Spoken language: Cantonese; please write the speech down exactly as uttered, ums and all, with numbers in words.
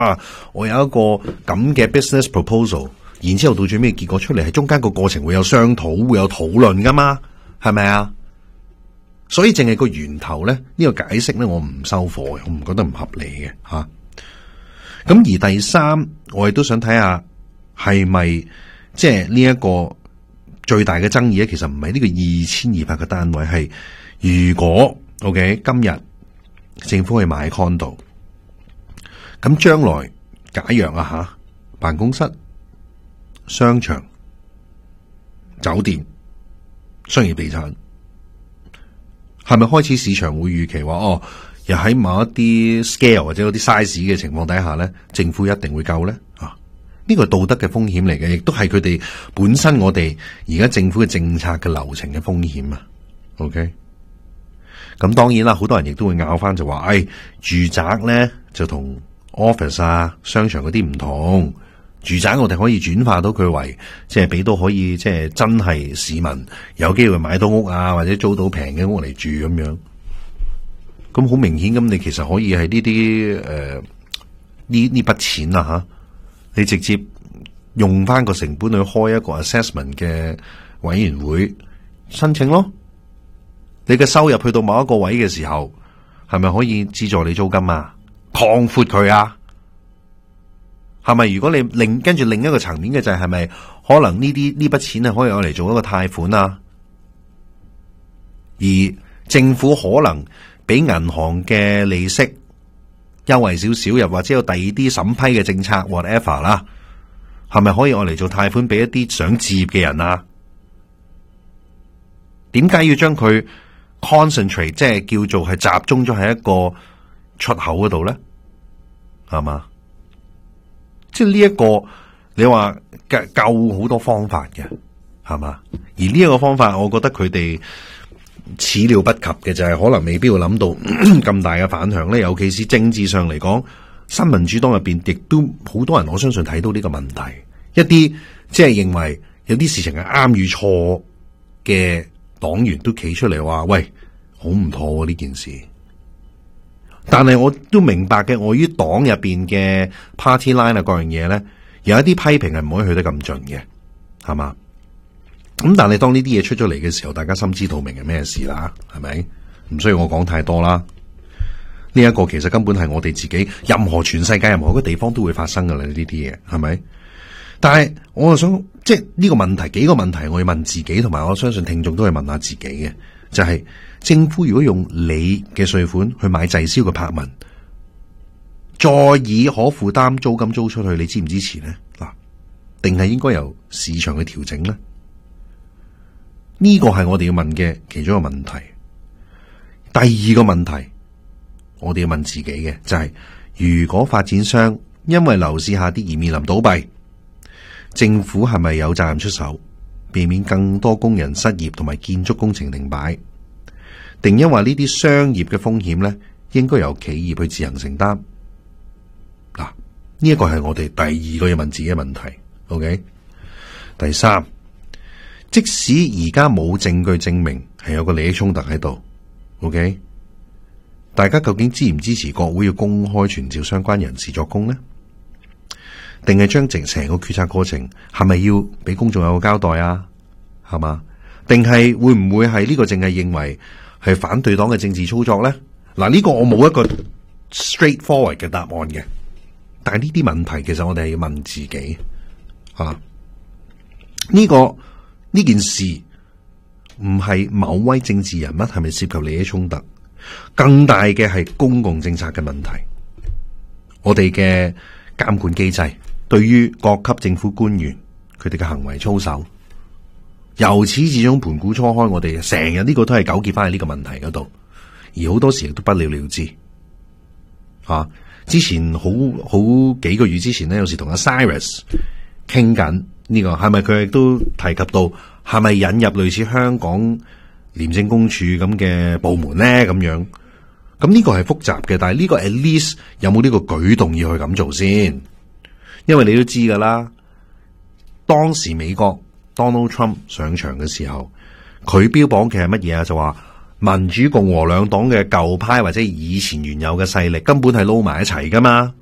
啊，我有一個咁嘅 business proposal， 然之後到最尾結果出嚟，係中間個過程會有商討，會有討論噶嘛，係咪啊？所以淨係個源頭咧，呢、這個解釋咧，我唔收貨嘅，我唔覺得唔合理嘅吓。咁、啊、而第三，我亦都想睇下係咪即係呢一個最大嘅爭議咧，其實唔係呢個二千二百個單位，係如果 OK 今日政府去買 condo， 咁將來假若啊吓，辦公室、商場、酒店、商業地產。係咪開始市場會預期話哦，又喺某一啲 scale 或者嗰啲 size 嘅情況底下咧，政府一定會救咧？啊，呢個係道德嘅風險嚟嘅，亦都係佢哋本身我哋而家政府嘅政策嘅流程嘅風險啊。OK，咁當然啦，好多人亦都會拗翻就話，誒、哎，住宅咧就同 office 啊、商場嗰啲唔同。住宅我哋可以轉化到佢為，即係俾到可以即係真係市民有機會買到屋啊，或者租到平嘅屋嚟住咁樣。咁好明顯咁，你其實可以係呢啲誒呢呢筆錢啊吓，你直接用翻個成本去開一個 assessment 嘅委員會申請咯。你嘅收入去到某一個位嘅時候，係咪可以資助你租金啊？擴闊佢啊？係咪？如果你另跟住另一個層面嘅就係，係咪可能呢啲呢筆錢係可以用嚟做一個貸款啊？而政府可能俾銀行嘅利息優惠少少，又或者有第二啲審批嘅政策 whatever 啦，係咪可以用嚟做貸款俾一啲想置業嘅人啊？點解要將佢 concentrate， 即係叫做係集中咗喺一個出口嗰度咧？係嘛？即係呢一個，你話救好多方法嘅，係嘛？而呢一個方法，我覺得佢哋始料不及嘅就係可能未必會諗到咁大嘅反響咧。尤其是政治上嚟講，新民主黨入邊亦都好多人，我相信睇到呢個問題，一啲即係認為有啲事情係啱與錯嘅黨員都企出嚟話：喂，好唔妥呢件事。但係我都明白嘅，我於黨入邊嘅 party line 啊，各樣嘢咧，有一啲批評係唔可以去得咁盡嘅，係嘛？咁但係當呢啲嘢出咗嚟嘅時候，大家心知肚明係咩事啦，係咪？唔需要我講太多啦。呢一個其實根本係我哋自己，任何全世界任何一個地方都會發生噶啦，呢啲嘢係咪？但係我又想，即係呢個問題，幾個問題我要問自己，同埋我相信聽眾都係問下自己嘅，就係、是。政府如果用你嘅稅款去買滯銷嘅柏文，再以可負擔租金租出去，你支唔支持呢？嗱，定係應該由市場去調整呢？呢個係我哋要問嘅其中一個問題。第二個問題，我哋要問自己嘅就係、是：如果發展商因為樓市下跌而面臨倒閉，政府係咪有責任出手，避免更多工人失業同埋建築工程停擺？定因為呢啲商業嘅風險咧，應該由企業去自行承擔。嗱，呢一個係我哋第二個要問自己嘅問題。OK， 第三，即使而家冇證據證明係有個利益衝突喺度，OK， 大家究竟支唔支持國會要公開傳召相關人士作供呢？定係將成成個決策過程係咪要俾公眾有個交代啊？係嘛？定係會唔會係呢個淨係認為係反對黨嘅政治操作咧？嗱，呢個我冇一個 straightforward 嘅答案嘅，但係呢啲問題其實我哋係要問自己吓。呢、啊這個呢件事唔係某位政治人物係咪涉及利益衝突，更大嘅係公共政策嘅問題。我哋嘅監管機制對於各級政府官員佢哋嘅行為操守，由始至終盤古初開，我哋成日呢個都係糾結翻喺呢個問題嗰度，而好多時亦都不了了之。吓、啊，之前好好幾個月之前咧，有時同阿 Cyrus 傾緊呢個，係咪佢亦都提及到係咪引入類似香港廉政公署咁嘅部門咧？咁樣，咁呢個係複雜嘅，但係呢個 at least 有冇呢個舉動要去咁做先？因為你都知噶啦，當時美國 Donald Trump 上場嘅時候，佢標榜嘅係乜嘢啊？就話民主共和兩黨嘅舊派或者以前原有嘅勢力根本係撈埋一齊噶嘛，